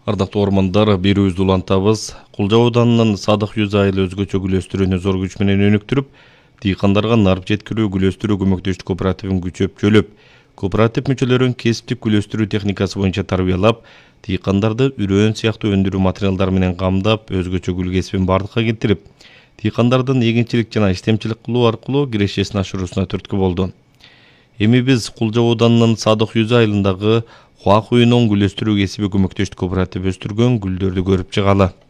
Ардактуу ормандар, берүүбүздү улантабыз. Кулжа ауданынын Садык 100 айыл өзгөчө гүлөстүрүүнү зор күч менен өнүктүрүп, дыйкандарга нарп жеткирүү гүлөстүрүү көмөктөштүк кооперативин күчөп жөлөп, кооператив мүчөлөрүн кесиптик гүлөстүрүү техникасы боюнча тарбиялап, дыйкандарды үрөөн сыяктуу өндүрүү материалдары менен камдап, өзгөчө гүл кесибин бардыкка келтирип, дыйкандардын эгинчилик жана иштемчилик кылуу аркылуу кирешесин ашыруусуна түрткү болду. Эми биз Кулжа ауданынын Садык 100 айылындагы Хуа Хуйнон гүлөстүрүү кесиби көмөктөштүк кооперативи өстүргөн гүлдөрдү көрүп чыгалы.